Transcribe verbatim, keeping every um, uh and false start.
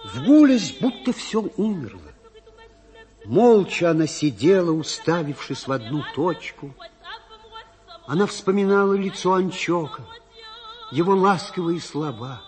В Гулес будто все умерло. Молча она сидела, уставившись в одну точку. Она вспоминала лицо Анчока, его ласковые слова,